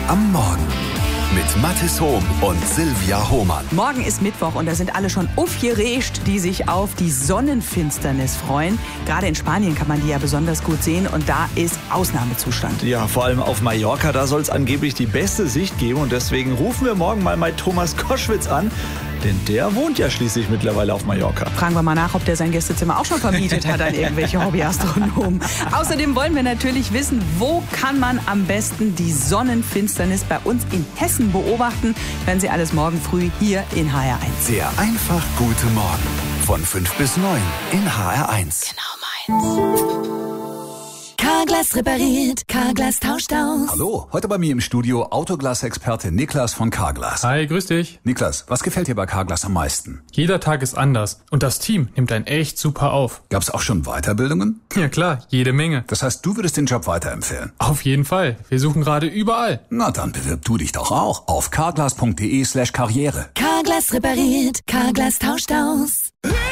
am Morgen mit Mathis Hohm und Silvia Hohmann. Morgen ist Mittwoch und da sind alle schon aufgeregt, die sich auf die Sonnenfinsternis freuen. Gerade in Spanien kann man die ja besonders gut sehen und da ist Ausnahmezustand. Ja, vor allem auf Mallorca, da soll es angeblich die beste Sicht geben und deswegen rufen wir morgen mal Thomas Koschwitz an. Denn der wohnt ja schließlich mittlerweile auf Mallorca. Fragen wir mal nach, ob der sein Gästezimmer auch schon vermietet hat an irgendwelche Hobbyastronomen. Außerdem wollen wir natürlich wissen, wo kann man am besten die Sonnenfinsternis bei uns in Hessen beobachten. Werden Sie alles morgen früh hier in HR1. Der einfach gute Morgen von 5 bis 9 in HR1. Genau meins. Carglass repariert, Carglass tauscht aus. Hallo, heute bei mir im Studio Autoglas-Experte Niklas von Carglass. Hi, grüß dich. Niklas, was gefällt dir bei Carglass am meisten? Jeder Tag ist anders und das Team nimmt einen echt super auf. Gab's auch schon Weiterbildungen? Ja klar, jede Menge. Das heißt, du würdest den Job weiterempfehlen? Auf jeden Fall. Wir suchen gerade überall. Na, dann bewirb du dich doch auch auf carglass.de/karriere. Carglass repariert, Carglass tauscht aus.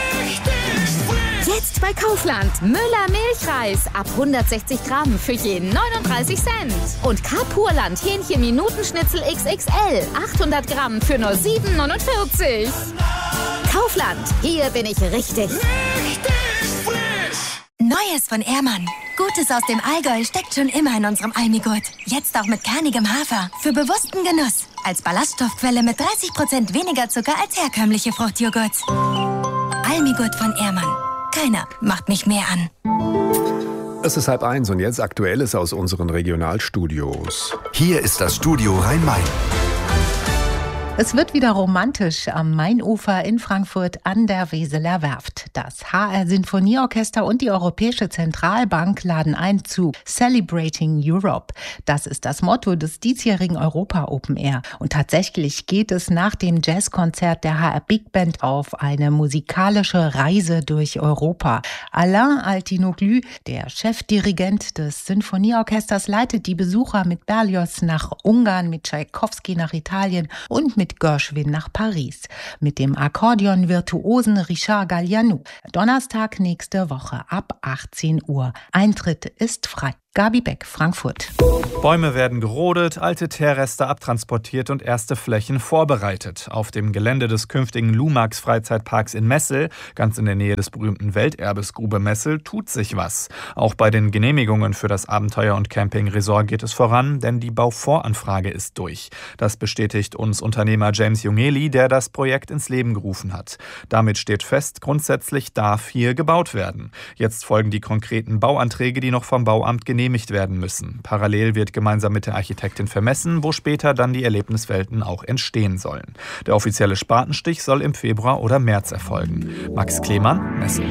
Jetzt bei Kaufland. Müller Milchreis ab 160 Gramm für je 39 Cent. Und Carpurland Hähnchen-Minutenschnitzel XXL 800 Gramm für nur 7,49. Kaufland, hier bin ich richtig. Neues von Ehrmann. Gutes aus dem Allgäu steckt schon immer in unserem Almigurt. Jetzt auch mit kernigem Hafer. Für bewussten Genuss. Als Ballaststoffquelle mit 30% weniger Zucker als herkömmliche Fruchtjoghurt. Almigurt von Ehrmann. Keiner macht mich mehr an. Es ist 12:30 und jetzt Aktuelles aus unseren Regionalstudios. Hier ist das Studio Rhein-Main. Es wird wieder romantisch am Mainufer in Frankfurt an der Weseler Werft. Das HR-Sinfonieorchester und die Europäische Zentralbank laden ein zu Celebrating Europe. Das ist das Motto des diesjährigen Europa Open Air. Und tatsächlich geht es nach dem Jazzkonzert der HR Big Band auf eine musikalische Reise durch Europa. Alain Altinoglu, der Chefdirigent des Sinfonieorchesters, leitet die Besucher mit Berlioz nach Ungarn, mit Tschaikowski nach Italien und mit Gershwin nach Paris. Mit dem Akkordeon-Virtuosen Richard Galliano. Donnerstag nächste Woche ab 18 Uhr. Eintritt ist frei. Gabi Beck, Frankfurt. Bäume werden gerodet, alte Teerreste abtransportiert und erste Flächen vorbereitet. Auf dem Gelände des künftigen Lumax-Freizeitparks in Messel, ganz in der Nähe des berühmten Welterbes Grube Messel, tut sich was. Auch bei den Genehmigungen für das Abenteuer- und Camping-Resort geht es voran, denn die Bauvoranfrage ist durch. Das bestätigt uns Unternehmer James Jungeli, der das Projekt ins Leben gerufen hat. Damit steht fest, grundsätzlich darf hier gebaut werden. Jetzt folgen die konkreten Bauanträge, die noch vom Bauamt genehmigt werden müssen. Parallel wird gemeinsam mit der Architektin vermessen, wo später dann die Erlebniswelten auch entstehen sollen. Der offizielle Spatenstich soll im Februar oder März erfolgen. Max Klemann, Messel.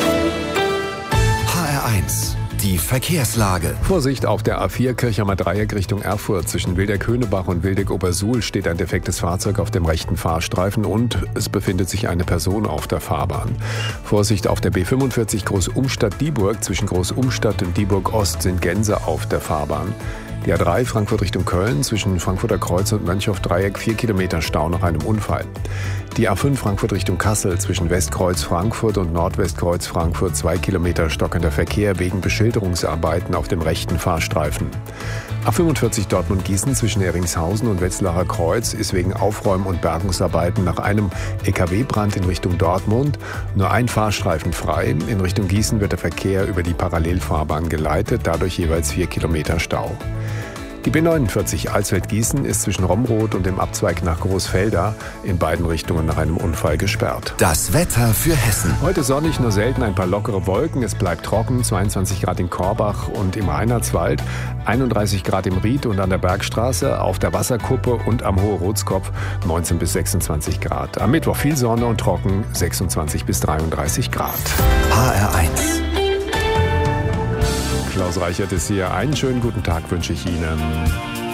HR1, die Verkehrslage. Vorsicht auf der A4 Kirchheimer Dreieck Richtung Erfurt. Zwischen Wildeck-Höhnebach und Wildeck-Obersuhl steht ein defektes Fahrzeug auf dem rechten Fahrstreifen und es befindet sich eine Person auf der Fahrbahn. Vorsicht auf der B45 Großumstadt-Dieburg. Zwischen Großumstadt und Dieburg-Ost sind Gänse auf der Fahrbahn. Die A3 Frankfurt Richtung Köln, zwischen Frankfurter Kreuz und Mönchhoff-Dreieck 4 Kilometer Stau nach einem Unfall. Die A5 Frankfurt Richtung Kassel, zwischen Westkreuz Frankfurt und Nordwestkreuz Frankfurt 2 Kilometer stockender Verkehr wegen Beschilderungsarbeiten auf dem rechten Fahrstreifen. A45 Dortmund-Gießen zwischen Eringshausen und Wetzlarer Kreuz ist wegen Aufräum- und Bergungsarbeiten nach einem LKW-Brand in Richtung Dortmund nur ein Fahrstreifen frei. In Richtung Gießen wird der Verkehr über die Parallelfahrbahn geleitet, dadurch jeweils 4 Kilometer Stau. Die B49 Alsfeld-Gießen ist zwischen Romroth und dem Abzweig nach Großfelda in beiden Richtungen nach einem Unfall gesperrt. Das Wetter für Hessen. Heute sonnig, nur selten ein paar lockere Wolken. Es bleibt trocken, 22 Grad in Korbach und im Reinhardswald, 31 Grad im Ried und an der Bergstraße, auf der Wasserkuppe und am Hohe Rotskopf 19 bis 26 Grad. Am Mittwoch viel Sonne und trocken, 26 bis 33 Grad. HR1. Klaus Reichert ist hier. Einen schönen guten Tag wünsche ich Ihnen.